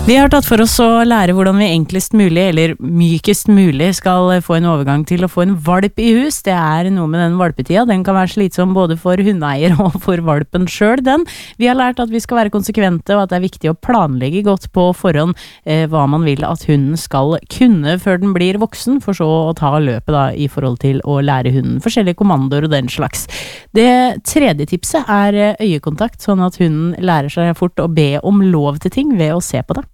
Vi har tatt for oss å lære hvordan vi enklest mulig, eller mykest mulig, skal få en overgang til å få en valp i hus. Det noe med den valpetida. Den kan være slitsom både for hundeeier og for valpen selv, den. Vi har lært at vi skal være konsekvente, og at det viktig å planlegge godt på forhånd hva man vil at hunden skal kunne før den blir voksen, for så å ta løpet da, i forhold til å lære hunden forskjellige kommandoer og den slags. Det tredje tipset øyekontakt, sånn at hunden lærer seg fort å be om lov til ting ved å se på det.